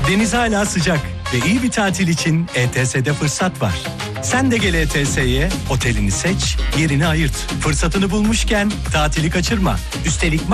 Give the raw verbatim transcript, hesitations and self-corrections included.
Deniz hala sıcak ve iyi bir tatil için E T S'de fırsat var. Sen de gel E T S'ye, otelini seç, yerini ayırt. Fırsatını bulmuşken tatili kaçırma. Üstelik